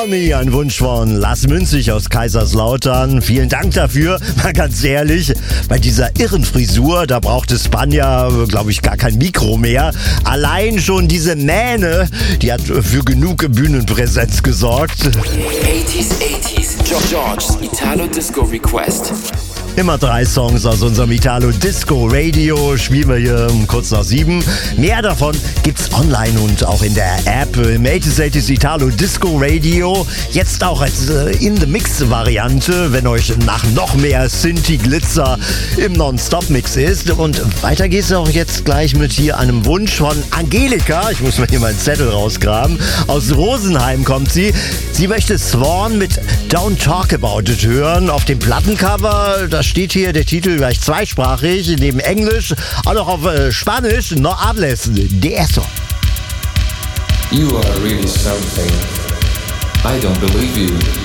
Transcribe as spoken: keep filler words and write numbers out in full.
Call Me, ein Wunsch von Lars Münzig aus Kaiserslautern. Vielen Dank dafür. Mal ganz ehrlich, bei dieser irren Frisur, da braucht es Spanja, glaube ich, gar kein Mikro mehr. Allein schon diese Mähne, die hat für genug Bühnenpräsenz gesorgt. eighties, eighties, George's Italo Disco Request. Immer drei Songs aus unserem Italo Disco Radio spielen wir hier um kurz nach sieben. Mehr davon gibt's online und auch in der App im eighties, eighties Italo Disco Radio. Jetzt auch als In The Mix Variante, wenn euch nach noch mehr Synthi Glitzer im Non-Stop-Mix ist. Und weiter geht's auch jetzt gleich mit hier einem Wunsch von Angelika. Ich muss mal hier meinen Zettel rausgraben. Aus Rosenheim kommt sie. Sie möchte Swan mit Don't Talk About It hören. Auf dem Plattencover, da steht hier der Titel gleich zweisprachig, neben Englisch, auch noch auf äh, Spanisch, No hables de eso. You are really something. I don't believe you.